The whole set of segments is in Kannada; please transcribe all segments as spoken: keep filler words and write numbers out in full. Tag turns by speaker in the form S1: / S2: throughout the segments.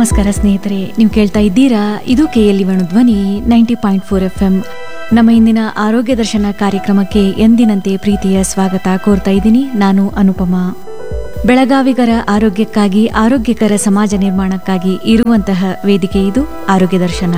S1: ನಮಸ್ಕಾರ ಸ್ನೇಹಿತರೆ, ನೀವು ಕೇಳ್ತಾ ಇದ್ದೀರಾ ಇದು ಕೆಎಲ್ಇ ಧ್ವನಿ ninety point four F M. ನಮ್ಮ ಇಂದಿನ ಆರೋಗ್ಯ ದರ್ಶನ ಕಾರ್ಯಕ್ರಮಕ್ಕೆ ಎಂದಿನಂತೆ ಪ್ರೀತಿಯ ಸ್ವಾಗತ ಕೋರ್ತಾ ಇದ್ದೀನಿ. ನಾನು ಅನುಪಮಾ. ಬೆಳಗಾವಿಗರ ಆರೋಗ್ಯಕ್ಕಾಗಿ, ಆರೋಗ್ಯಕರ ಸಮಾಜ ನಿರ್ಮಾಣಕ್ಕಾಗಿ ಇರುವಂತಹ ವೇದಿಕೆ ಇದು ಆರೋಗ್ಯ ದರ್ಶನ.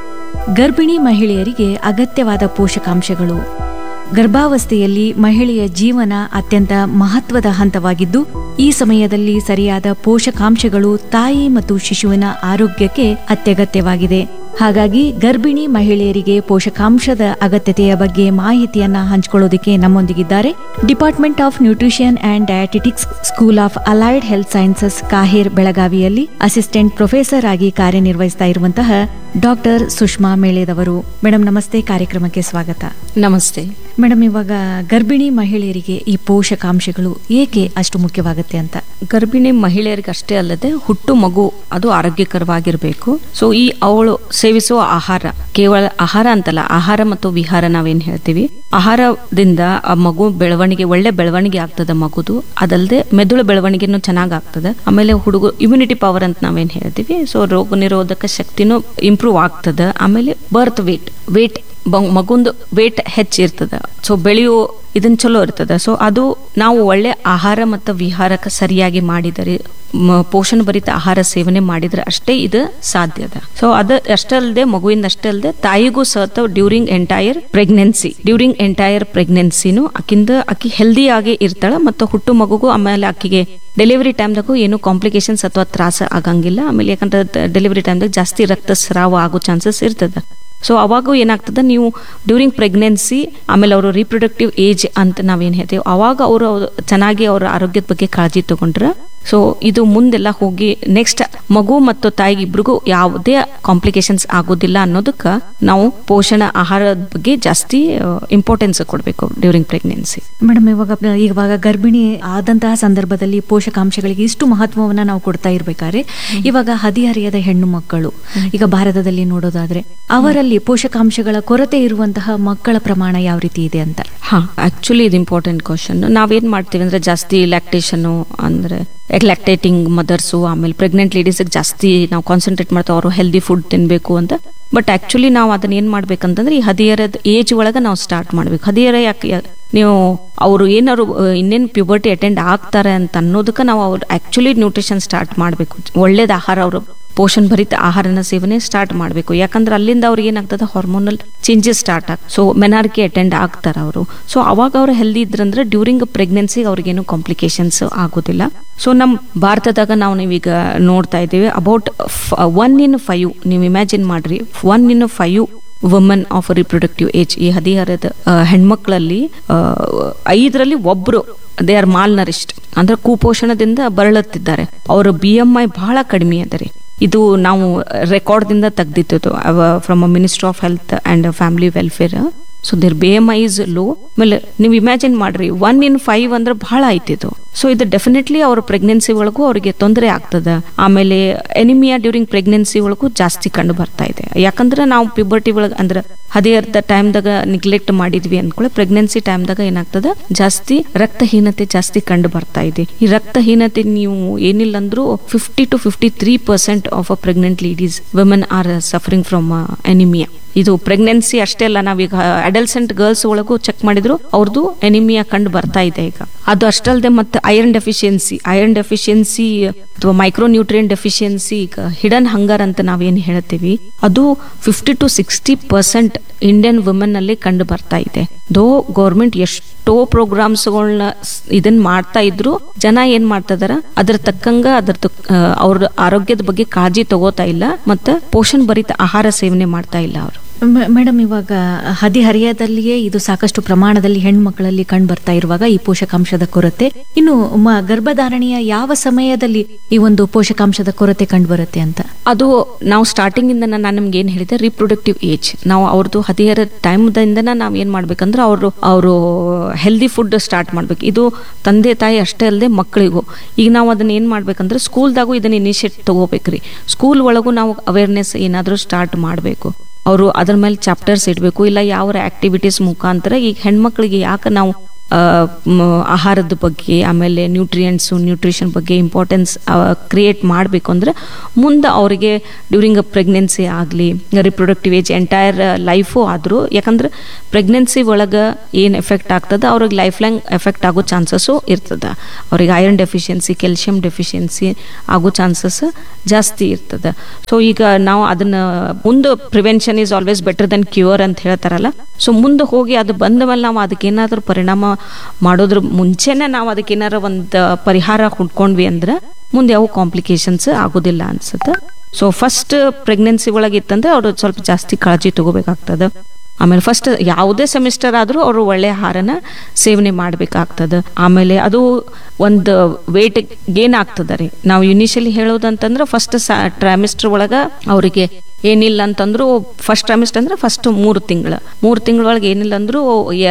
S1: ಗರ್ಭಿಣಿ ಮಹಿಳೆಯರಿಗೆ ಅಗತ್ಯವಾದ ಪೋಷಕಾಂಶಗಳು. ಗರ್ಭಾವಸ್ಥೆಯಲ್ಲಿ ಮಹಿಳೆಯ ಜೀವನ ಅತ್ಯಂತ ಮಹತ್ವದ ಹಂತವಾಗಿದ್ದು, ಈ ಸಮಯದಲ್ಲಿ ಸರಿಯಾದ ಪೋಷಕಾಂಶಗಳು ತಾಯಿ ಮತ್ತು ಶಿಶುವಿನ ಆರೋಗ್ಯಕ್ಕೆ ಅತ್ಯಗತ್ಯವಾಗಿದೆ. ಹಾಗಾಗಿ ಗರ್ಭಿಣಿ ಮಹಿಳೆಯರಿಗೆ ಪೋಷಕಾಂಶದ ಅಗತ್ಯತೆಯ ಬಗ್ಗೆ ಮಾಹಿತಿಯನ್ನ ಹಂಚಿಕೊಳ್ಳೋದಕ್ಕೆ ನಮ್ಮೊಂದಿಗಿದ್ದಾರೆ department of nutrition and ಡಯಾಟಿಟಿಕ್ಸ್, school of allied health sciences, KAHER, ಬೆಳಗಾವಿಯಲ್ಲಿ ಅಸಿಸ್ಟೆಂಟ್ ಪ್ರೊಫೆಸರ್ ಆಗಿ ಕಾರ್ಯನಿರ್ವಹಿಸ್ತಾ ಇರುವಂತಹ ಡಾಕ್ಟರ್ ಸುಷ್ಮಾ ಮೇಳೆದವರು. ಮೇಡಮ್ ನಮಸ್ತೆ, ಕಾರ್ಯಕ್ರಮಕ್ಕೆ ಸ್ವಾಗತ.
S2: ನಮಸ್ತೆ
S1: ಮೇಡಮ್, ಇವಾಗ ಗರ್ಭಿಣಿ ಮಹಿಳೆಯರಿಗೆ ಈ ಪೋಷಕಾಂಶಗಳು ಏಕೆ ಅಷ್ಟು ಮುಖ್ಯವಾಗುತ್ತೆ ಅಂತ?
S2: ಗರ್ಭಿಣಿ ಮಹಿಳೆಯರಿಗೆ ಅಷ್ಟೇ ಅಲ್ಲದೆ ಹುಟ್ಟು ಮಗು ಅದು ಆರೋಗ್ಯಕರವಾಗಿರಬೇಕು. ಸೊ ಈ ಅವಳು ಸೇವಿಸುವ ಆಹಾರ ಕೇವಲ ಆಹಾರ ಅಂತಲ್ಲ, ಆಹಾರ ಮತ್ತು ವಿಹಾರ ನಾವೇನ್ ಹೇಳ್ತೀವಿ, ಆಹಾರದಿಂದ ಆ ಮಗು ಬೆಳವಣಿಗೆ ಒಳ್ಳೆ ಬೆಳವಣಿಗೆ ಆಗ್ತದೆ ಮಗುದು. ಅದಲ್ಲದೆ ಮೆದುಳು ಬೆಳವಣಿಗೆನೂ ಚೆನ್ನಾಗ್ ಆಗ್ತದೆ. ಆಮೇಲೆ ಹುಡುಗ ಇಮ್ಯುನಿಟಿ ಪವರ್ ಅಂತ ನಾವೇನ್ ಹೇಳ್ತೀವಿ, ಸೊ ರೋಗ ನಿರೋಧಕ ಶಕ್ತಿನೂ ಇಂಪ್ರೂವ್ ಆಗ್ತದೆ. ಆಮೇಲೆ ಬರ್ತ್ ವೇಟ್ ವೇಟ್ ಮಗುಂದು ವೇಟ್ ಹೆಚ್ಚಿರ್ತದ. ಸೊ ಬೆಳೆಯೋ ಇದನ್ ಚಲೋ ಇರ್ತದ. ಸೊ ಅದು ನಾವು ಒಳ್ಳೆ ಆಹಾರ ಮತ್ತು ವಿಹಾರಕ್ಕೆ ಸರಿಯಾಗಿ ಮಾಡಿದರೆ, ಪೋಷಣ ಭರಿತ ಆಹಾರ ಸೇವನೆ ಮಾಡಿದ್ರೆ ಅಷ್ಟೇ ಇದು ಸಾಧ್ಯ ಅದ. ಸೊ ಅದ ಅಷ್ಟೇ ಅಲ್ಲದೆ ಮಗುವಿಂದ ಅಷ್ಟೇ ಅಲ್ಲದೆ ತಾಯಿಗೂ ಸಹ during entire pregnancy during entire ಪ್ರೆಗ್ನೆನ್ಸಿನೂ ಅಕ್ಕಿಂದ ಅಕ್ಕಿ ಹೆಲ್ದಿ ಆಗಿ ಇರ್ತಾಳ. ಮತ್ತು ಹುಟ್ಟು ಮಗುಗೂ ಆಮೇಲೆ ಅಕ್ಕಿಗೆ ಡೆಲಿವರಿ ಟೈಮ್ದಾಗೂ ಏನು ಕಾಂಪ್ಲಿಕೇಶನ್ಸ್ ಅಥವಾ ತ್ರಾಸ ಆಗಂಗಿಲ್ಲ. ಆಮೇಲೆ ಯಾಕಂದ್ರೆ ಡೆಲಿವರಿ ಟೈಮ್ದಾಗ ಜಾಸ್ತಿ ರಕ್ತಸ್ರಾವ ಆಗೋ ಚಾನ್ಸಸ್ ಇರ್ತದ. ಸೊ ಅವಾಗ ಏನಾಗ್ತದೆ, ನೀವು ಡ್ಯೂರಿಂಗ್ ಪ್ರೆಗ್ನೆನ್ಸಿ ಆಮೇಲೆ ಅವರು ರೀಪ್ರೊಡಕ್ಟಿವ್ ಏಜ್ ಅಂತ ನಾವೇನ್ ಹೇಳ್ತೀವಿ, ಅವಾಗ ಅವರು ಚೆನ್ನಾಗಿ ಅವರ ಆರೋಗ್ಯದ ಬಗ್ಗೆ ಕಾಳಜಿ ತಗೊಂಡ್ರೆ ಸೊ ಇದು ಮುಂದೆಲ್ಲ ಹೋಗಿ ನೆಕ್ಸ್ಟ್ ಮಗು ಮತ್ತು ತಾಯಿಗೆ ಇಬ್ರಿಗೂ ಯಾವುದೇ ಕಾಂಪ್ಲಿಕೇಶನ್ಸ್ ಆಗೋದಿಲ್ಲ ಅನ್ನೋದಕ್ಕೆ ನಾವು ಪೋಷಣ ಆಹಾರದ ಬಗ್ಗೆ ಜಾಸ್ತಿ ಇಂಪಾರ್ಟೆನ್ಸ್ ಕೊಡಬೇಕು ಡ್ಯೂರಿಂಗ್ ಪ್ರೆಗ್ನೆನ್ಸಿ.
S1: ಮೇಡಮ್, ಇವಾಗ ಇವಾಗ ಗರ್ಭಿಣಿ ಆದಂತಹ ಸಂದರ್ಭದಲ್ಲಿ ಪೋಷಕಾಂಶಗಳಿಗೆ ಇಷ್ಟು ಮಹತ್ವವನ್ನ ನಾವು ಕೊಡ್ತಾ ಇರ್ಬೇಕಾದ್ರೆ, ಇವಾಗ ಹದಿಹರೆಯದ ಹೆಣ್ಣು ಮಕ್ಕಳು ಈಗ ಭಾರತದಲ್ಲಿ ನೋಡೋದಾದ್ರೆ ಅವರಲ್ಲಿ ಪೋಷಕಾಂಶಗಳ ಕೊರತೆ ಇರುವಂತಹ ಮಕ್ಕಳ ಪ್ರಮಾಣ ಯಾವ ರೀತಿ ಇದೆ ಅಂತ?
S2: ಹಾ, ಆಕ್ಚುಲಿ ಇದು ಇಂಪಾರ್ಟೆಂಟ್ ಕ್ವಶನ್. ನಾವೇನ್ ಮಾಡ್ತೀವಿ ಅಂದ್ರೆ ಜಾಸ್ತಿ ಲ್ಯಾಕ್ಟೇಷನ್ ಅಂದ್ರೆ ಲ್ಯಾಕ್ಟೇಟಿಂಗ್ ಮದರ್ಸು ಆಮೇಲೆ ಪ್ರೆಗ್ನೆಂಟ್ ಲೇಡೀಸ್ ಜಾಸ್ತಿ ನಾವು ಕಾನ್ಸಂಟ್ರೇಟ್ ಮಾಡ್ತೀವಿ, ಅವರು ಹೆಲ್ದಿ ಫುಡ್ ತಿನ್ಬೇಕು ಅಂತ. ಬಟ್ ಆಕ್ಚುಲಿ ನಾವು ಅದನ್ನ ಏನ್ ಮಾಡ್ಬೇಕಂತಂದ್ರೆ ಈ ಹದಿಹರದ ಏಜ್ ಒಳಗ ನಾವು ಸ್ಟಾರ್ಟ್ ಮಾಡ್ಬೇಕು. ಹದಿಹರ ಯಾಕೆ ನೀವು ಅವರು ಏನಾರು ಇನ್ನೇನು ಪ್ಯೂಬರ್ಟಿ ಅಟೆಂಡ್ ಆಗ್ತಾರೆ ಅಂತ ಅನ್ನೋದಕ್ಕೆ ನಾವು ಅವ್ರು ಆಕ್ಚುಲಿ ನ್ಯೂಟ್ರಿಷನ್ ಸ್ಟಾರ್ಟ್ ಮಾಡ್ಬೇಕು. ಒಳ್ಳೇದ ಆಹಾರ, ಅವರು ಪೋಷಣ ಭರಿತ ಆಹಾರನ ಸೇವನೆ ಸ್ಟಾರ್ಟ್ ಮಾಡಬೇಕು. ಯಾಕಂದ್ರೆ ಅಲ್ಲಿಂದ ಅವ್ರಿಗೆ ಏನಾಗ್ತದೆ, ಹಾರ್ಮೋನಲ್ ಚೇಂಜಸ್ ಸ್ಟಾರ್ಟ್ ಆಗ ಸೊ ಮೆನಾರ್ಕಿ ಅಟೆಂಡ್ ಆಗ್ತಾರೆ ಅವರು. ಸೊ ಅವಾಗ ಅವ್ರು ಹೆಲ್ದಿ ಇದ್ರಂದ್ರೆ ಡ್ಯೂರಿಂಗ್ ಪ್ರೆಗ್ನೆನ್ಸಿ ಅವ್ರಿಗೇನು ಕಾಂಪ್ಲಿಕೇಶನ್ಸ್ ಆಗೋದಿಲ್ಲ. ಸೊ ನಮ್ಮ ಭಾರತದಾಗ ನಾವು ನೀವೀಗ ನೋಡ್ತಾ ಇದ್ದೀವಿ, ಅಬೌಟ್ ಒನ್ ಇನ್ ಫೈವ್, ನೀವು ಇಮ್ಯಾಜಿನ್ ಮಾಡ್ರಿ, one in five woman of reproductive age, ಈ ಹದಿಹರದ ಹೆಣ್ಮಕ್ಳಲ್ಲಿ ಐದರಲ್ಲಿ ಒಬ್ರು ದೇ ಆರ್ ಮಾಲ್ ನರಿಷ್ಡ್ ಅಂದ್ರೆ ಕುಪೋಷಣದಿಂದ ಬರಳುತ್ತಿದ್ದಾರೆ. ಅವರ ಬಿ ಎಂ ಐ ಬಹಳ ಕಡಿಮೆ ಅದರಿ. ಇದು ನಾವು ರೆಕಾರ್ಡ್ದಿಂದ ತೆಗ್ದಿತ್ತು from ministry of health and family welfare. So there be M I is low. ಆಮೇಲೆ ನೀವು ಇಮ್ಯಾಜಿನ್ ಮಾಡ್ರಿ, ಒನ್ ಇನ್ ಫೈವ್ ಅಂದ್ರೆ ಬಹಳ ಐತಿದು. ಸೊ ಇದು ಡೆಫಿನೆಟ್ಲಿ ಅವ್ರ ಪ್ರೆಗ್ನೆನ್ಸಿ ಒಳಗೂ ಅವರಿಗೆ ತೊಂದರೆ ಆಗ್ತದ. ಆಮೇಲೆ ಎನಿಮಿಯಾ ಡ್ಯೂರಿಂಗ್ ಪ್ರೆಗ್ನೆನ್ಸಿ ಒಳಗೂ ಜಾಸ್ತಿ ಕಂಡು ಬರ್ತಾ ಇದೆ. ಯಾಕಂದ್ರೆ ನಾವು ಪ್ಯೂಬರ್ಟಿ ಒಳಗ ಅಂದ್ರೆ ಹದಿಹರದ ಟೈಮ್ದಾಗ ನಿಗ್ಲೆಕ್ಟ್ ಮಾಡಿದ್ವಿ ಅನ್ಕೊಳ್ಳಿ, ಪ್ರೆಗ್ನೆನ್ಸಿ ಟೈಮ್ದಾಗ ಏನಾಗ್ತದ, ಜಾಸ್ತಿ ರಕ್ತಹೀನತೆ ಜಾಸ್ತಿ ಕಂಡು ಬರ್ತಾ ಇದೆ. ಈ ರಕ್ತಹೀನತೆ ನೀವು ಏನಿಲ್ಲ ಅಂದ್ರೂ fifty to fifty three percent of a pregnant ladies women are suffering from anaemia. ಇದು ಪ್ರೆಗ್ನೆನ್ಸಿ ಅಷ್ಟೇ ಅಲ್ಲ, ನಾವೀಗ ಅಡಲ್ಸೆಂಟ್ ಗರ್ಲ್ಸ್ ಒಳಗೂ ಚೆಕ್ ಮಾಡಿದ್ರು ಅವ್ರದ್ದು ಎನಿಮಿಯಾ ಕಂಡು ಬರ್ತಾ ಇದೆ ಈಗ. ಅದು ಅಷ್ಟಲ್ಲದೆ ಮತ್ತೆ ಐರನ್ ಡೆಫಿಷಿಯನ್ಸಿ ಐರನ್ ಡೆಫಿಷಿಯನ್ಸಿ ಅಥವಾ ಮೈಕ್ರೋನ್ಯೂಟ್ರಿಯನ್ ಡೆಫಿಷಿಯನ್ಸಿ, ಈಗ ಹಿಡನ್ ಹಂಗರ್ ಅಂತ ನಾವೇನ್ ಹೇಳ್ತೀವಿ, ಅದು fifty to sixty percent Indian women ಅಲ್ಲಿ ಕಂಡು ಬರ್ತಾ ಇದೆ. ದೋ ಗೌರ್ಮೆಂಟ್ ಎಷ್ಟೋ ಪ್ರೋಗ್ರಾಮ್ಸ್ಗಳನ್ನ ಇದನ್ ಮಾಡ್ತಾ ಇದ್ರು, ಜನ ಏನ್ ಮಾಡ್ತಾ ಇದಾರ ಅದ್ರ ತಕ್ಕಂಗ ಅದ್ರದ್ದು ಅವ್ರ ಆರೋಗ್ಯದ ಬಗ್ಗೆ ಕಾಳಜಿ ತಗೋತಾ ಇಲ್ಲ, ಮತ್ತೆ ಪೋಷಣ ಭರಿತ ಆಹಾರ ಸೇವನೆ ಮಾಡ್ತಾ ಇಲ್ಲ ಅವರು.
S1: ಮೇಡಮ್, ಇವಾಗ ಹದಿಹರೆಯದಲ್ಲಿಯೇ ಇದು ಸಾಕಷ್ಟು ಪ್ರಮಾಣದಲ್ಲಿ ಹೆಣ್ಮಕ್ಳಲ್ಲಿ ಕಂಡು ಬರ್ತಾ ಇರುವಾಗ ಈ ಪೋಷಕಾಂಶದ ಕೊರತೆ, ಇನ್ನು ಗರ್ಭಧಾರಣೆಯ ಯಾವ ಸಮಯದಲ್ಲಿ ಈ ಒಂದು ಪೋಷಕಾಂಶದ ಕೊರತೆ ಕಂಡು ಬರುತ್ತೆ ಅಂತ?
S2: ಅದು ನಾವು ಸ್ಟಾರ್ಟಿಂಗ್ ಇಂದ ನಾನು ನಿಮ್ಗೆ ಏನ್ ಹೇಳಿದೆ, ರೀಪ್ರೊಡಕ್ಟಿವ್ ಏಜ್, ನಾವು ಅವ್ರದ್ದು ಹದಿಹರ ಟೈಮ್ದಿಂದ ನಾವ್ ಏನ್ ಮಾಡ್ಬೇಕಂದ್ರೆ ಅವರು ಅವರು ಹೆಲ್ದಿ ಫುಡ್ ಸ್ಟಾರ್ಟ್ ಮಾಡ್ಬೇಕು. ಇದು ತಂದೆ ತಾಯಿ ಅಷ್ಟೇ ಅಲ್ಲದೆ ಮಕ್ಕಳಿಗೂ. ಈಗ ನಾವು ಅದನ್ನ ಏನ್ ಮಾಡ್ಬೇಕಂದ್ರೆ ಸ್ಕೂಲ್ದಾಗೂ ಇದನ್ನ ಇನಿಷಿಯೇಟ್ ತಗೋಬೇಕ್ರಿ. ಸ್ಕೂಲ್ ಒಳಗೂ ನಾವು ಅವೇರ್ನೆಸ್ ಏನಾದ್ರೂ ಸ್ಟಾರ್ಟ್ ಮಾಡ್ಬೇಕು. ಅವರು ಅದ್ರ ಮೇಲೆ ಚಾಪ್ಟರ್ಸ್ ಇಡಬೇಕು, ಇಲ್ಲ ಯಾವ ಆಕ್ಟಿವಿಟೀಸ್ ಮುಖಾಂತರ ಈಗ ಹೆಣ್ಮಕ್ಳಿಗೆ ಯಾಕೆ ನಾವು ಆಹಾರದ ಬಗ್ಗೆ ಆಮೇಲೆ ನ್ಯೂಟ್ರಿಯೆಂಟ್ಸು ನ್ಯೂಟ್ರಿಷನ್ ಬಗ್ಗೆ ಇಂಪಾರ್ಟೆನ್ಸ್ ಕ್ರಿಯೇಟ್ ಮಾಡಬೇಕು ಅಂದರೆ ಮುಂದೆ ಅವರಿಗೆ ಡ್ಯೂರಿಂಗ್ ಅ ಪ್ರೆಗ್ನೆನ್ಸಿ ಆಗಲಿ ರಿಪ್ರೊಡಕ್ಟಿವ್ ಏಜ್ ಎಂಟೈರ್ ಲೈಫು ಆದರೂ, ಯಾಕಂದ್ರೆ ಪ್ರೆಗ್ನೆನ್ಸಿ ಒಳಗೆ ಏನು ಎಫೆಕ್ಟ್ ಆಗ್ತದೆ ಅವ್ರಿಗೆ ಲೈಫ್ ಲಾಂಗ್ ಎಫೆಕ್ಟ್ ಆಗೋ ಚಾನ್ಸಸ್ಸು ಇರ್ತದೆ. ಅವ್ರಿಗೆ ಐರನ್ ಡೆಫಿಷಿಯನ್ಸಿ ಕ್ಯಾಲ್ಶಿಯಂ ಡೆಫಿಷಿಯನ್ಸಿ ಆಗೋ ಚಾನ್ಸಸ್ ಜಾಸ್ತಿ ಇರ್ತದೆ. ಸೊ ಈಗ ನಾವು ಅದನ್ನು ಮುಂದೆ prevention is always better then cure ಅಂತ ಹೇಳ್ತಾರಲ್ಲ. ಸೊ ಮುಂದೆ ಹೋಗಿ ಅದು ಬಂದ ಮೇಲೆ ನಾವು ಅದಕ್ಕೇನಾದ್ರೂ ಪರಿಣಾಮ ಮಾಡೋದ್ರ ಮುಂಚೆನೆ ನಾವು ಅದಕ್ಕೇನಾರ ಒಂದು ಪರಿಹಾರ ಹುಡ್ಕೊಂಡ್ವಿ ಅಂದ್ರೆ ಮುಂದೆ ಯಾವ ಕಾಂಪ್ಲಿಕೇಶನ್ಸ್ ಆಗೋದಿಲ್ಲ ಅನ್ಸುತ್ತೆ. ಸೊ ಫಸ್ಟ್ ಪ್ರೆಗ್ನೆನ್ಸಿ ಒಳಗೆ ಇತ್ತಂದ್ರೆ ಅವರು ಸ್ವಲ್ಪ ಜಾಸ್ತಿ ಕಾಳಜಿ ತಗೋಬೇಕಾಗ್ತದೆ. ಆಮೇಲೆ ಫಸ್ಟ್ ಯಾವುದೇ ಸೆಮಿಸ್ಟರ್ ಆದರೂ ಅವರು ಒಳ್ಳೆ ಆಹಾರನ ಸೇವನೆ ಮಾಡಬೇಕಾಗ್ತದೆ. ಆಮೇಲೆ ಅದು ಒಂದು ವೇಟ್ ಗೇನ್ ಆಗ್ತದೆ ರೀ. ನಾವು ಇನಿಷಿಯಲಿ ಹೇಳೋದಂತಂದ್ರೆ ಫಸ್ಟ್ ಟ್ರೈಮಿಸ್ಟರ್ ಒಳಗೆ ಅವರಿಗೆ ಏನಿಲ್ಲ ಅಂತಂದ್ರು, ಫಸ್ಟ್ ಟ್ರೈಮಿಸ್ಟರ್ ಅಂದ್ರೆ ಫಸ್ಟ್ ಮೂರು ತಿಂಗಳು ಮೂರು ತಿಂಗಳೊಳಗೆ ಏನಿಲ್ಲ ಅಂದ್ರೂ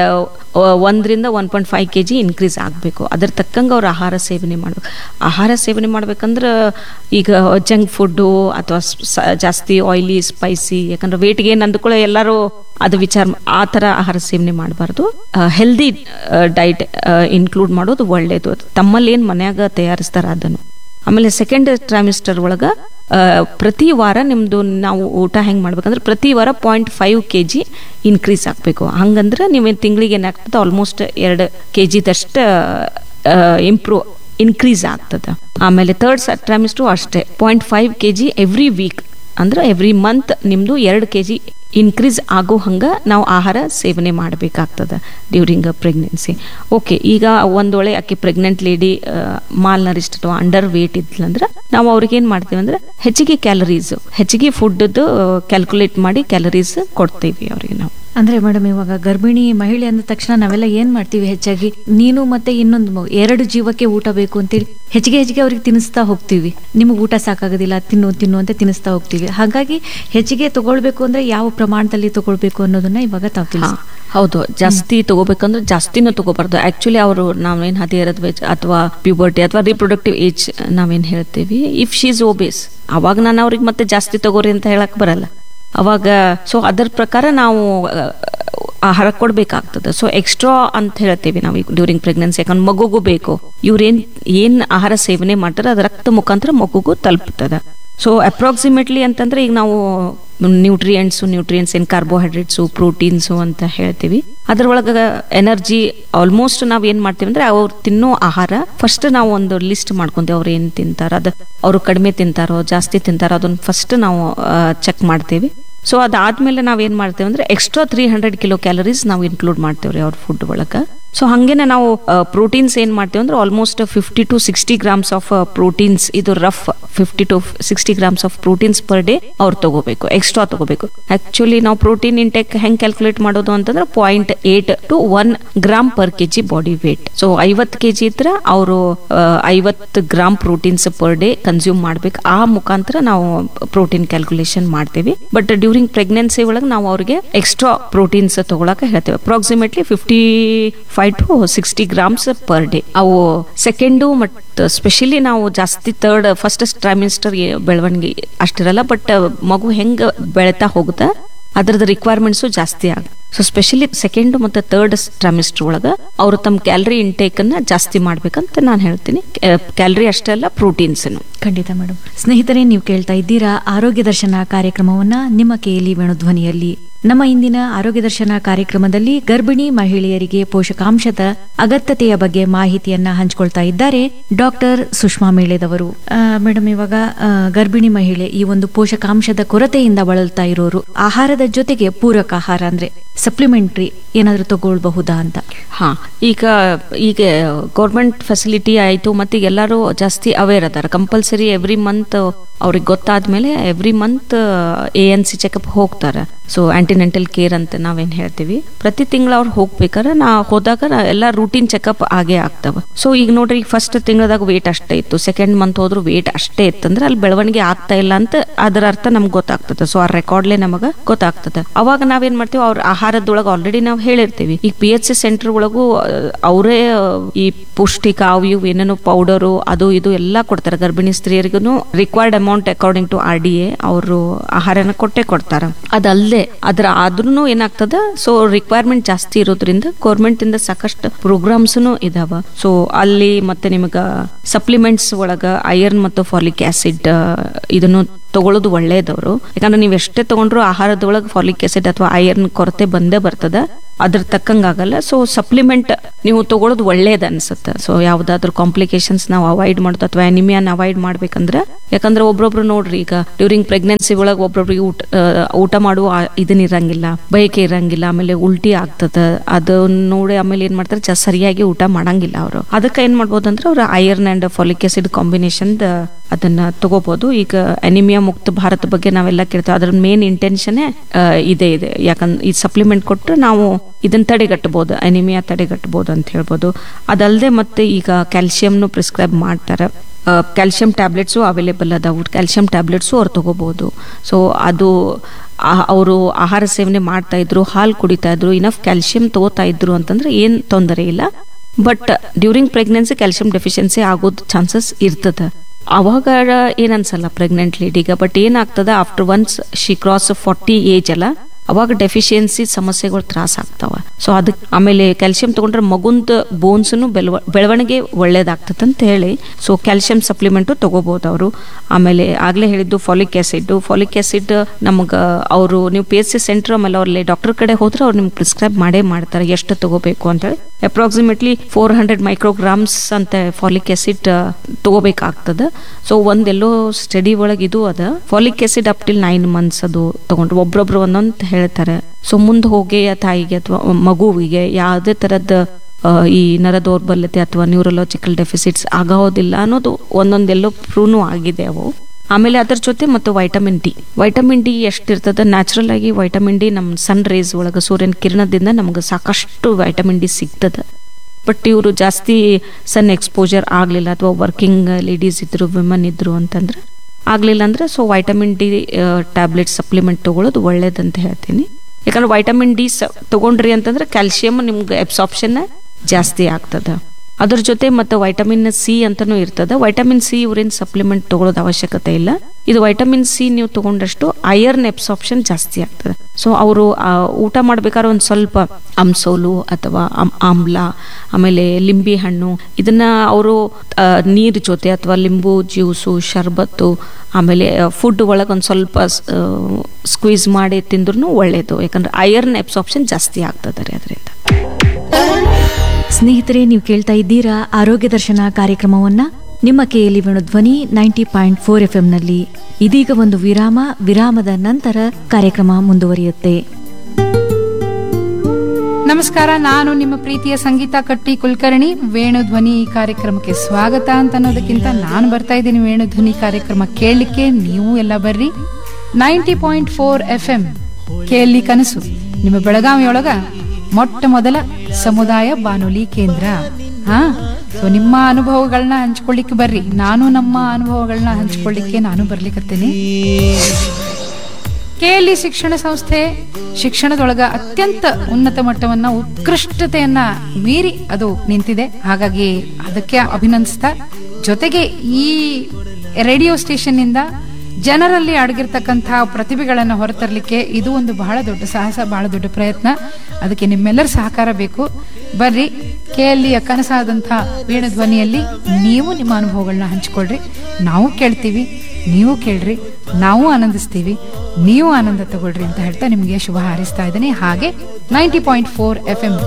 S2: ಒಂದರಿಂದ one point five K G increase ಆಗಬೇಕು. ಅದ್ರ ತಕ್ಕಂಗೆ ಅವ್ರು ಆಹಾರ ಸೇವನೆ ಮಾಡ್ಬೇಕು. ಆಹಾರ ಸೇವನೆ ಮಾಡ್ಬೇಕಂದ್ರೆ ಈಗ ಜಂಕ್ ಫುಡ್ಡು ಅಥವಾ ಜಾಸ್ತಿ ಆಯಿಲಿ ಸ್ಪೈಸಿ, ಯಾಕಂದ್ರೆ ವೇಟ್ ಗೇನ್ ಅಂದ್ಕೊಳ್ಳೋ ಎಲ್ಲರೂ ಅದು ವಿಚಾರ ಆ ಥರ ಆಹಾರ ಸೇವನೆ ಮಾಡಬಾರ್ದು. ಹೆಲ್ದಿ ಡೈಟ್ ಇನ್ಕ್ಲೂಡ್ ಮಾಡೋದು ಒಳ್ಳೇದು. ತಮ್ಮಲ್ಲಿ ಏನು ಮನ್ಯಾಗ ತಯಾರಿಸ್ತಾರ ಅದನ್ನು. ಆಮೇಲೆ ಸೆಕೆಂಡ್ ಟ್ರೈಮಿಸ್ಟರ್ ಒಳಗೆ ಪ್ರತಿ ವಾರ ನಿಮ್ಮದು ನಾವು ಊಟ ಹೆಂಗೆ ಮಾಡ್ಬೇಕಂದ್ರೆ ಪ್ರತಿ ವಾರ point five K G increase ಆಗಬೇಕು. ಹಂಗಂದ್ರೆ ನೀವೇನು ತಿಂಗಳಿಗೆ ಏನಾಗ್ತದೆ ಆಲ್ಮೋಸ್ಟ್ ಎರಡು ಕೆ ಜಿದಷ್ಟು ಇಂಪ್ರೂವ್ ಇನ್ಕ್ರೀಸ್ ಆಗ್ತದೆ. ಆಮೇಲೆ ಥರ್ಡ್ ಟ್ರೈಮಿಸ್ಟರ್ ಅಷ್ಟೇ point five K G every week, ಅಂದ್ರೆ ಎವ್ರಿ ಮಂತ್ ನಿಮ್ಮದು ಎರಡು ಕೆ ಜಿ ಇನ್ಕ್ರೀಸ್ ಆಗೋ ಹಂಗೆ ನಾವು ಆಹಾರ ಸೇವನೆ ಮಾಡಬೇಕಾಗ್ತದೆ ಡ್ಯೂರಿಂಗ್ ಅ ಪ್ರೆಗ್ನೆನ್ಸಿ. ಓಕೆ, ಈಗ ಒಂದೊಳ್ಳೆ ಆಕೆ ಪ್ರೆಗ್ನೆಂಟ್ ಲೇಡಿ ಮಾಲ್ ನರಿಷ್ಟ್ ಅಥವಾ ಅಂಡರ್ ವೇಟ್ ಇದ್ಲಂದ್ರೆ ನಾವು ಅವ್ರಿಗೆ ಏನು ಮಾಡ್ತೀವಿ ಅಂದ್ರೆ ಹೆಚ್ಚಿಗೆ ಕ್ಯಾಲರೀಸ್ ಹೆಚ್ಚಿಗೆ ಫುಡ್ದು ಕ್ಯಾಲ್ಕುಲೇಟ್ ಮಾಡಿ ಕ್ಯಾಲರೀಸ್ ಕೊಡ್ತೀವಿ ಅವ್ರಿಗೆ ನಾವು.
S1: ಅಂದ್ರೆ ಮೇಡಮ್, ಇವಾಗ ಗರ್ಭಿಣಿ ಮಹಿಳೆ ಅಂದ ತಕ್ಷಣ ನಾವೆಲ್ಲ ಏನ್ ಮಾಡ್ತೀವಿ, ಹೆಚ್ಚಾಗಿ ನೀನು ಮತ್ತೆ ಇನ್ನೊಂದು ಮಗು ಎರಡು ಜೀವಕ್ಕೆ ಊಟ ಬೇಕು ಅಂತೇಳಿ ಹೆಚ್ಚಿಗೆ ಹೆಚ್ಚಿಗೆ ಅವ್ರಿಗೆ ತಿನ್ನಿಸ್ತಾ ಹೋಗ್ತೀವಿ. ನಿಮಗೆ ಊಟ ಸಾಕಾಗೋದಿಲ್ಲ, ತಿನ್ನು ತಿನ್ನು ಅಂತ ತಿನ್ನಿಸ್ತಾ ಹೋಗ್ತೀವಿ. ಹಾಗಾಗಿ ಹೆಚ್ಚಿಗೆ ತಗೊಳ್ಬೇಕು ಅಂದ್ರೆ ಯಾವ ಪ್ರಮಾಣದಲ್ಲಿ ತಗೊಳ್ಬೇಕು ಅನ್ನೋದನ್ನ ಇವಾಗ ತಾವು ತಿಳಿಸಿ.
S2: ಹೌದು, ಜಾಸ್ತಿ ತಗೋಬೇಕಂದ್ರೆ ಜಾಸ್ತಿನೂ ತಗೋಬಾರ್ದು. ಆಕ್ಚುಲಿ ಅವರು ನಾವೇನ್ ಹದಿಹರದ ವೇಜ್ ಅಥವಾ ಪ್ಯೂಬರ್ಟಿ ಅಥವಾ ರಿಪ್ರೊಡಕ್ಟಿವ್ ಏಜ್ ನಾವೇನ್ ಹೇಳ್ತೀವಿ, ಇಫ್ ಶಿ ಇಸ್ ಓಬೇಸ್, ಅವಾಗ ನಾನು ಅವ್ರಿಗೆ ಮತ್ತೆ ಜಾಸ್ತಿ ತಗೋರಿ ಅಂತ ಹೇಳಕ್ ಬರಲ್ಲ ಅವಾಗ. ಸೊ ಅದರ ಪ್ರಕಾರ ನಾವು ಆಹಾರ ಕೊಡ್ಬೇಕಾಗ್ತದೆ. ಸೊ ಎಕ್ಸ್ಟ್ರಾ ಅಂತ ಹೇಳ್ತೀವಿ ನಾವು ಡ್ಯೂರಿಂಗ್ ಪ್ರೆಗ್ನೆನ್ಸಿ, ಯಾಕಂದ್ರೆ ಮಗುಗೂ ಬೇಕು. ಇವ್ರೇನ್ ಏನ್ ಆಹಾರ ಸೇವನೆ ಮಾಡ್ತಾರೆ ಅದು ರಕ್ತ ಮುಖಾಂತರ ಮಗುಗೂ ತಲುಪ್ತದೆ. ಸೊ ಅಪ್ರಾಕ್ಸಿಮೇಟ್ಲಿ ಅಂತಂದ್ರೆ ಈಗ ನಾವು ನ್ಯೂಟ್ರಿಯೆಂಟ್ಸು ನ್ಯೂಟ್ರಿಯೆಂಟ್ಸ್ ಏನು ಕಾರ್ಬೋಹೈಡ್ರೇಟ್ಸು ಪ್ರೋಟೀನ್ಸು ಅಂತ ಹೇಳ್ತೀವಿ. ಅದ್ರೊಳಗೆ ಎನರ್ಜಿ ಆಲ್ಮೋಸ್ಟ್ ನಾವ್ ಏನ್ ಮಾಡ್ತೀವಿ ಅಂದ್ರೆ ಅವ್ರು ತಿನ್ನೋ ಆಹಾರ ಫಸ್ಟ್ ನಾವು ಒಂದು ಲಿಸ್ಟ್ ಮಾಡ್ಕೊಂತೀವಿ. ಅವ್ರು ಏನ್ ತಿಂತಾರ, ಅದು ಅವರು ಕಡಿಮೆ ತಿಂತಾರೋ ಜಾಸ್ತಿ ತಿಂತಾರೋ ಅದನ್ನ ಫಸ್ಟ್ ನಾವು ಚೆಕ್ ಮಾಡ್ತೀವಿ. ಸೊ ಅದಾದ್ಮೇಲೆ ನಾವ್ ಏನ್ ಮಾಡ್ತೇವೆ ಅಂದ್ರೆ extra three hundred kilo calories ನಾವು ಇನ್ಕ್ಲೂಡ್ ಮಾಡ್ತೇವ್ರಿ ಅವ್ರ ಫುಡ್ ಒಳಗ. ಸೊ ಹಂಗೇನೆ ನಾವು ಪ್ರೋಟೀನ್ಸ್ ಏನ್ ಮಾಡ್ತೇವೆ ಅಂದ್ರೆ almost fifty to sixty grams of proteins, ಇದು rough fifty to sixty grams of proteins per day ಅವ್ರು ತಗೋಬೇಕು, ಎಕ್ಸ್ಟ್ರಾ ತಗೋಬೇಕು. ಆಕ್ಚುಲಿ ನಾವು ಪ್ರೋಟೀನ್ ಇಂಟೆಕ್ ಹೆಂಗ್ ಕ್ಯಾಲ್ಕುಲೇಟ್ ಮಾಡೋದು ಅಂತಂದ್ರೆ point eight to one gram per K G body weight. So ಐವತ್ತು ಕೆ ಜಿ ಇದ್ರೆ ಅವರು ಐವತ್ತು gram proteins per day consume ಮಾಡ್ಬೇಕು. ಆ ಮುಖಾಂತರ ನಾವು ಪ್ರೋಟೀನ್ ಕ್ಯಾಲ್ಕುಲೇಷನ್ ಮಾಡ್ತೇವೆ. ಬಟ್ ಡ್ಯೂರಿಂಗ್ ಪ್ರೆಗ್ನೆನ್ಸಿ ಒಳಗೆ ನಾವು ಅವ್ರಿಗೆ ಎಕ್ಸ್ಟ್ರಾ ಪ್ರೋಟೀನ್ಸ್ ತಗೊಳಕ ಹೇಳ್ತೇವೆ. Approximately fifty five to sixty grams per day. ಅವು ಸೆಕೆಂಡು ಮತ್ತು ಸ್ಪೆಷಲಿ ನಾವು ಜಾಸ್ತಿ ಥರ್ಡ್ ಫಸ್ಟ್ ಟ್ರೈಮಿಸ್ಟರ್ ಬೆಳವಣಿಗೆ ಅಷ್ಟಿರಲ್ಲ, ಬಟ್ ಮಗು ಹೆಂಗ್ ಬೆಳೀತಾ ಹೋಗುತ್ತಾ ಅದ್ರದ್ದು ರಿಕ್ವೈರ್ಮೆಂಟ್ಸು ಜಾಸ್ತಿ ಆಗ. ಸೊ ಸ್ಪೆಷಲಿ ಸೆಕೆಂಡ್ ಮತ್ತು ಥರ್ಡ್ ಟ್ರೈಮಿಸ್ಟರ್ ಒಳಗೆ ಅವರು ತಮ್ಮ ಕ್ಯಾಲರಿ ಇಂಟೇಕ್ ಅನ್ನ ಜಾಸ್ತಿ ಮಾಡ್ಬೇಕಂತ ನಾನು ಹೇಳ್ತೀನಿ. ಕ್ಯಾಲರಿ ಅಷ್ಟೇ ಅಲ್ಲ, ಪ್ರೋಟೀನ್ಸ್.
S1: ಖಂಡಿತ ಮೇಡಮ್. ಸ್ನೇಹಿತರೆ, ನೀವು ಕೇಳ್ತಾ ಇದ್ದೀರಾ ಆರೋಗ್ಯ ದರ್ಶನ ಕಾರ್ಯಕ್ರಮವನ್ನ ನಿಮ್ಮ ಕೇಳಿ ವೇಣುಧ್ವನಿಯಲ್ಲಿ. ನಮ್ಮ ಇಂದಿನ ಆರೋಗ್ಯ ದರ್ಶನ ಕಾರ್ಯಕ್ರಮದಲ್ಲಿ ಗರ್ಭಿಣಿ ಮಹಿಳೆಯರಿಗೆ ಪೋಷಕಾಂಶದ ಅಗತ್ಯತೆಯ ಬಗ್ಗೆ ಮಾಹಿತಿಯನ್ನ ಹಂಚಿಕೊಳ್ತಾ ಇದ್ದಾರೆ ಡಾಕ್ಟರ್ ಸುಷ್ಮಾ ಮೇಳೆದವರು. ಮೇಡಮ್, ಇವಾಗ ಗರ್ಭಿಣಿ ಮಹಿಳೆ ಈ ಒಂದು ಪೋಷಕಾಂಶದ ಕೊರತೆಯಿಂದ ಬಳಲ್ತಾ ಇರೋರು ಆಹಾರದ ಜೊತೆಗೆ ಪೂರಕ ಆಹಾರ ಅಂದ್ರೆ ಸಪ್ಲಿಮೆಂಟ್ರಿ ಏನಾದ್ರೂ ತಗೊಳ್ಬಹುದಾ ಅಂತ?
S2: ಹಾ, ಈಗ ಈಗ ಗೌರ್ಮೆಂಟ್ ಫೆಸಿಲಿಟಿ ಆಯ್ತು, ಮತ್ತೆ ಎಲ್ಲರೂ ಜಾಸ್ತಿ ಅವೇರ್ ಅದಾರ. ಕಂಪಲ್ಸರಿ ಎವ್ರಿ ಮಂತ್ ಅವ್ರಿಗೆ ಗೊತ್ತಾದ್ಮೇಲೆ every month A N C checkup ಹೋಗ್ತಾರೆ. ಸೊ ಆಂಟಿನೆಂಟಲ್ ಕೇರ್ ಅಂತ ನಾವೇನ್ ಹೇಳ್ತೀವಿ, ಪ್ರತಿ ತಿಂಗಳು ಅವ್ರು ಹೋಗ್ಬೇಕಾರೆ ನಾ ಹೋದಾಗ ಎಲ್ಲ ರೂಟೀನ್ ಚೆಕಪ್ ಆಗೇ ಆಗ್ತಾವ. ಸೊ ಈಗ ನೋಡ್ರಿ, ಫಸ್ಟ್ ತಿಂಗಳದಾಗ ವೇಟ್ ಅಷ್ಟೇ ಇತ್ತು, ಸೆಕೆಂಡ್ ಮಂತ್ ಹೋದ್ರು ವೇಟ್ ಅಷ್ಟೇ ಇತ್ತಂದ್ರೆ ಅಲ್ಲಿ ಬೆಳವಣಿಗೆ ಆಗ್ತಾ ಇಲ್ಲ ಅಂತ ಅದರ ಅರ್ಥ ನಮ್ಗೆ ಗೊತ್ತಾಗ್ತದೆ. ಸೊ ಆ ರೆಕಾರ್ಡ್ಲೆ ನಮಗ ಗೊತ್ತಾಗ್ತದೆ. ಅವಾಗ ನಾವೇನ್ ಮಾಡ್ತೀವಿ, ಅವ್ರ ಆಹಾರದೊಳಗೆ ಆಲ್ರೆಡಿ ನಾವು ಹೇಳಿರ್ತೀವಿ. ಈಗ ಪಿ ಎಚ್ ಸಿ ಸೆಂಟರ್ ಒಳಗೂ ಅವರೇ ಈ ಪೌಷ್ಟಿಕ ಅವು ಇವು ಏನೇನು ಪೌಡರು ಅದು ಇದು ಎಲ್ಲಾ ಕೊಡ್ತಾರೆ. ಗರ್ಭಿಣಿ ಸ್ತ್ರೀಯರಿಗೂ required amount according to R D A ಅವರು ಆಹಾರನ ಕೊಟ್ಟೆ ಕೊಡ್ತಾರ. ಅದಲ್ಲದೆ ಇದೆ. ಅದ್ರ ಆದ್ರೂ ಏನಾಗ್ತದ, ಸೊ ರಿಕ್ವೈರ್ಮೆಂಟ್ ಜಾಸ್ತಿ ಇರೋದ್ರಿಂದ ಗೌರ್ಮೆಂಟ್ ಇಂದ ಸಾಕಷ್ಟು ಪ್ರೋಗ್ರಾಮ್ಸ್ ಇದಾವ. ಸೊ ಅಲ್ಲಿ ಮತ್ತೆ ನಿಮಗ ಸಪ್ಲಿಮೆಂಟ್ಸ್ ಒಳಗ ಐರನ್ ಮತ್ತು ಫಾಲಿಕ್ ಆಸಿಡ್ ಇದನ್ನು ತಗೊಳ್ಳೋದು ಒಳ್ಳೇದವರು. ಯಾಕಂದ್ರೆ ನೀವು ಎಷ್ಟೇ ತಗೊಂಡ್ರು ಆಹಾರದೊಳಗೆ ಫಾಲಿಕ್ ಆಸಿಡ್ ಅಥವಾ ಐರನ್ ಕೊರತೆ ಬಂದೇ ಬರ್ತದ, ಅದ್ರ ತಕ್ಕಂಗ ಆಗಲ್ಲ. ಸೊ ಸಪ್ಲಿಮೆಂಟ್ ನೀವು ತಗೊಳ್ಳೋದು ಒಳ್ಳೇದ ಅನ್ಸುತ್ತೆ. ಸೊ ಯಾವ್ದಾದ್ರು ಕಾಂಪ್ಲಿಕೇಶನ್ಸ್ ನಾವು ಅವಾಯ್ಡ್ ಮಾಡೋದು ಅಥವಾ ಅನಿಮಿಯಾನ ಅವಾಯ್ಡ್ ಮಾಡ್ಬೇಕಂದ್ರೆ, ಯಾಕಂದ್ರೆ ಒಬ್ರೊಬ್ರು ನೋಡ್ರಿ ಈಗ ಡ್ಯೂರಿಂಗ್ ಪ್ರೆಗ್ನೆನ್ಸಿ ಒಳಗೆ ಒಬ್ರೊಬ್ರಿಗೆ ಊಟ ಊಟ ಮಾಡುವ ಇದನ್ ಇರಂಗಿಲ್ಲ, ಬಯಕೆ ಇರಂಗಿಲ್ಲ, ಆಮೇಲೆ ಉಲ್ಟಿ ಆಗ್ತದ. ಅದು ನೋಡಿ ಆಮೇಲೆ ಏನ್ ಮಾಡ್ತಾರೆ, ಜಾಸ್ತಿ ಸರಿಯಾಗಿ ಊಟ ಮಾಡಂಗಿಲ್ಲ ಅವರು. ಅದಕ್ಕೆ ಏನ್ ಮಾಡ್ಬೋದು ಅಂದ್ರೆ ಅವ್ರ iron and folic acid combination ಅದನ್ನ ತಗೋಬಹುದು. ಈಗ ಅನಿಮಿಯಾ ಮುಕ್ತ ಭಾರತ ಬಗ್ಗೆ ನಾವೆಲ್ಲ ಕೇಳ್ತೇವೆ, ಅದ್ರ ಮೇನ್ ಇಂಟೆನ್ಷನ್ ಇದೆ ಇದೆ ಯಾಕಂದ್ರೆ ಈ ಸಪ್ಲಿಮೆಂಟ್ ಕೊಟ್ರೆ ನಾವು ಇದನ್ನ ತಡೆಗಟ್ಟಬಹುದು, ಅನಿಮಿಯಾ ತಡೆಗಟ್ಟಬಹುದು ಅಂತ ಹೇಳ್ಬೋದು. ಅದಲ್ಲದೆ ಮತ್ತೆ ಈಗ ಕ್ಯಾಲ್ಸಿಯಂನು ಪ್ರಿಸ್ಕ್ರೈಬ್ ಮಾಡ್ತಾರೆ. ಕ್ಯಾಲ್ಸಿಯಂ ಟ್ಯಾಬ್ಲೆಟ್ಸು ಅವೈಲೇಬಲ್ ಅದಾವು, ಕ್ಯಾಲ್ಸಿಯಂ ಟ್ಯಾಬ್ಲೆಟ್ಸು ಅವ್ರು ತಗೋಬಹುದು. ಸೊ ಅದು ಅವರು ಆಹಾರ ಸೇವನೆ ಮಾಡ್ತಾ ಇದ್ರು, ಹಾಲು ಕುಡಿತಾ ಇದ್ರು, ಇನಫ್ ಕ್ಯಾಲ್ಸಿಯಂ ತಗೋತಾ ಇದ್ರು ಅಂತಂದ್ರೆ ಏನ್ ತೊಂದರೆ ಇಲ್ಲ. But during pregnancy calcium deficiency ಆಗೋದು ಚಾನ್ಸಸ್ ಇರ್ತದ. ಅವಾಗ ಏನ್ ಅನ್ಸಲ್ಲ ಪ್ರೆಗ್ನೆಂಟ್ ಲೇಡಿಗ. ಬಟ್ ಏನಾಗ್ತದ, after once she cross forty age ಅಲ್ಲ, ಅವಾಗ ಡೆಫಿಷಿಯನ್ಸಿ ಸಮಸ್ಯೆಗಳು ತ್ರಾಸ ಆಗ್ತಾವ. ಸೊ ಅದಕ್ಕೆ ಆಮೇಲೆ ಕ್ಯಾಲ್ಸಿಯಂ ತಗೊಂಡ್ರೆ ಮಗುಂದ ಬೋನ್ಸ್ ಬೆಳವ ಬೆಳವಣಿಗೆ ಒಳ್ಳೇದಾಗ್ತದೆ ಅಂತ ಹೇಳಿ ಸೊ ಕ್ಯಾಲ್ಸಿಯಂ ಸಪ್ಲಿಮೆಂಟು ತಗೋಬಹುದು ಅವರು. ಆಮೇಲೆ ಆಗ್ಲೇ ಹೇಳಿದ್ದು ಫಾಲಿಕ್ ಆಸಿಡ್. ಫಾಲಿಕ್ ಆಸಿಡ್ ನಮಗ ಅವರು ನೀವು ಪಿ ಎಸ್ ಸಿ ಸೆಂಟರ್ ಆಮೇಲೆ ಅವ್ರಲ್ಲಿ ಡಾಕ್ಟರ್ ಕಡೆ ಹೋದ್ರೆ ಅವ್ರು ನಿಮ್ಗೆ ಪ್ರಿಸ್ಕ್ರೈಬ್ ಮಾಡೇ ಮಾಡ್ತಾರೆ ಎಷ್ಟು ತಗೋಬೇಕು ಅಂತ ಹೇಳಿ. ಅಪ್ರಾಕ್ಸಿಮೇಟ್ಲಿ ಫೋರ್ ಹಂಡ್ರೆಡ್ ಮೈಕ್ರೋಗ್ರಾಮ್ಸ್ ಅಂತ ಫಾಲಿಕ್ ಆಸಿಡ್ ತಗೋಬೇಕಾಗ್ತದೆ. ಸೊ ಒಂದೆಲ್ಲೋ ಸ್ಟಡಿ ಒಳಗೆ ಇದು ಅದ, folic acid up till nine months ಅದು ತಗೊಂಡ್ರು ಒಬ್ರೊಬ್ರು ಒಂದೊಂದು ಹೇಳ್ತಾರೆ. ಸೊ ಮುಂದೆ ಹೋಗಿ ಆ ತಾಯಿಗೆ ಅಥವಾ ಮಗುವಿಗೆ ಯಾವುದೇ ತರದ ಈ ನರ ದೌರ್ಬಲ್ಯತೆ ಅಥವಾ ನ್ಯೂರಲಾಜಿಕಲ್ ಡೆಫಿಸಿಟ್ಸ್ ಆಗೋದಿಲ್ಲ ಅನ್ನೋದು ಒಂದೊಂದೆಲ್ಲೋ ಪ್ರೂವ್ನು ಆಗಿದೆ ಅವು. ಆಮೇಲೆ ಅದ್ರ ಜೊತೆ ಮತ್ತು ವೈಟಮಿನ್ ಡಿ. ವೈಟಮಿನ್ ಡಿ ಎಷ್ಟಿರ್ತದ, ನ್ಯಾಚುರಲ್ ಆಗಿ ವೈಟಮಿನ್ ಡಿ ನಮ್ಮ ಸನ್ ರೇಸ್ ಒಳಗೆ ಸೂರ್ಯನ ಕಿರಣದಿಂದ ನಮ್ಗೆ ಸಾಕಷ್ಟು ವೈಟಮಿನ್ ಡಿ ಸಿಗ್ತದೆ. ಬಟ್ ಇವರು ಜಾಸ್ತಿ ಸನ್ ಎಕ್ಸ್ಪೋಜರ್ ಆಗಲಿಲ್ಲ ಅಥವಾ ವರ್ಕಿಂಗ್ ಲೇಡೀಸ್ ಇದ್ರು, ವಿಮನ್ ಇದ್ರು ಅಂತಂದ್ರೆ ಆಗಲಿಲ್ಲ ಅಂದ್ರೆ so vitamin D tablet supplement ತಗೊಳ್ಳೋದು ಒಳ್ಳೇದಂತ ಹೇಳ್ತೀನಿ. ಯಾಕಂದ್ರೆ ವೈಟಮಿನ್ ಡಿ ತಗೊಂಡ್ರಿ ಅಂತಂದ್ರೆ ಕ್ಯಾಲ್ಸಿಯಂ ನಿಮ್ಗೆ ಅಬ್ಸಾರ್ಪ್ಷನ್ ಜಾಸ್ತಿ ಆಗ್ತದ. ಅದ್ರ ಜೊತೆ ಮತ್ತೆ ವೈಟಮಿನ್ ಸಿ ಅಂತಾನೂ ಇರ್ತದ. ವೈಟಮಿನ್ ಸಿ ಇವ್ರೇನು ಸಪ್ಲಿಮೆಂಟ್ ತಗೊಳ್ಳೋದು ಅವಶ್ಯಕತೆ ಇಲ್ಲ. ಇದು ವೈಟಮಿನ್ ಸಿ ನೀವು ತಗೊಂಡಷ್ಟು ಐರನ್ ಅಬ್ಸಾರ್ಪ್ಷನ್ ಜಾಸ್ತಿ ಆಗ್ತದೆ. ಸೊ ಅವರು ಊಟ ಮಾಡ್ಬೇಕಾದ್ರೆ ಒಂದು ಸ್ವಲ್ಪ ಅಂಸೋಲು ಅಥವಾ ಆಮ್ಲ ಆಮೇಲೆ ಲಿಂಬೆ ಹಣ್ಣು ಇದನ್ನ ಅವರು ನೀರ್ ಜೊತೆ ಅಥವಾ ಲಿಂಬು ಜ್ಯೂಸು ಶರ್ಬತ್ತು ಆಮೇಲೆ ಫುಡ್ ಒಳಗೆ ಒಂದು ಸ್ವಲ್ಪ ಸ್ಕ್ವೀಸ್ ಮಾಡಿ ತಿಂದ್ರೂ ಒಳ್ಳೇದು. ಯಾಕಂದ್ರೆ ಐರನ್ ಅಬ್ಸಾರ್ಪ್ಷನ್ ಜಾಸ್ತಿ ಆಗ್ತದೆ ರೀ ಅದರಿಂದ.
S1: ಸ್ನೇಹಿತರೆ, ನೀವು ಕೇಳ್ತಾ ಇದ್ದೀರಾ ಆರೋಗ್ಯ ದರ್ಶನ ಕಾರ್ಯಕ್ರಮವನ್ನ ನಿಮ್ಮ ಕೆಎಲ್ಇ ಧ್ವನಿ ನೈಂಟಿ ಪಾಯಿಂಟ್ ಫೋರ್ ಎಫ್ ನಲ್ಲಿ. ಇದೀಗ ಒಂದು ವಿರಾಮ. ವಿರಾಮದ ನಂತರ ಕಾರ್ಯಕ್ರಮ ಮುಂದುವರಿಯುತ್ತೆ.
S3: ನಮಸ್ಕಾರ, ನಾನು ನಿಮ್ಮ ಪ್ರೀತಿಯ ಸಂಗೀತ ಕಟ್ಟಿ ಕುಲಕರ್ಣಿ. ವೇಣುಧ್ವನಿ ಈ ಕಾರ್ಯಕ್ರಮಕ್ಕೆ ಸ್ವಾಗತ ಅಂತ ಅನ್ನೋದಕ್ಕಿಂತ ನಾನು ಬರ್ತಾ ಇದ್ದೀನಿ ವೇಣುಧ್ವನಿ ಕಾರ್ಯಕ್ರಮ ಕೇಳಲಿಕ್ಕೆ. ನೀವು ಎಲ್ಲ ಬರ್ರಿ. Ninety point four F M KLE ಕನಸು ನಿಮ್ಮ ಬೆಳಗಾವಿಯೊಳಗ ಮೊಟ್ಟ ಮೊದಲ ಸಮುದಾಯ ಬಾನುಲಿ ಕೇಂದ್ರ. ಹಾ ಸೊ ನಿಮ್ಮ ಅನುಭವಗಳನ್ನ ಹಂಚ್ಕೊಳ್ಳಿಕ್ಕೆ ಬರ್ರಿ. ನಾನು ನಮ್ಮ ಅನುಭವಗಳನ್ನ ಹಂಚ್ಕೊಳ್ಳಿಕ್ಕೆ ನಾನು ಬರ್ಲಿಕ್ಕತ್ತೇನೆ. ಕೆಎಲ್ಇ ಶಿಕ್ಷಣ ಸಂಸ್ಥೆ ಶಿಕ್ಷಣದೊಳಗ ಅತ್ಯಂತ ಉನ್ನತ ಮಟ್ಟವನ್ನ ಉತ್ಕೃಷ್ಟತೆಯನ್ನ ಮೀರಿ ಅದು ನಿಂತಿದೆ. ಹಾಗಾಗಿ ಅದಕ್ಕೆ ಅಭಿನಂದಿಸ್ತಾ, ಜೊತೆಗೆ ಈ ರೇಡಿಯೋ ಸ್ಟೇಷನ್ ಇಂದ ಜನರಲ್ಲಿ ಅಡಗಿರ್ತಕ್ಕಂತಹ ಪ್ರತಿಭೆಗಳನ್ನು ಹೊರತರಲಿಕ್ಕೆ ಇದು ಒಂದು ಬಹಳ ದೊಡ್ಡ ಸಾಹಸ, ಬಹಳ ದೊಡ್ಡ ಪ್ರಯತ್ನ. ಅದಕ್ಕೆ ನಿಮ್ಮೆಲ್ಲರ ಸಹಕಾರ ಬೇಕು. ಬರ್ರಿ, ಕೆಎಲ್ಇಯ ಕನಸಾದಂತಹ ವೇಣುಧ್ವನಿಯಲ್ಲಿ ನೀವು ನಿಮ್ಮ ಅನುಭವಗಳನ್ನ ಹಂಚಿಕೊಳ್ರಿ. ನಾವು ಕೇಳ್ತೀವಿ, ನೀವು ಕೇಳ್ರಿ, ನಾವು ಆನಂದಿಸ್ತೀವಿ, ನೀವು ಆನಂದ ತಗೊಳ್ರಿ ಅಂತ ಹೇಳ್ತಾ ನಿಮ್ಗೆ ಶುಭ ಹಾರೈಸ್ತಾ ಇದ್ದೀನಿ. ಹಾಗೆ ninety point four F M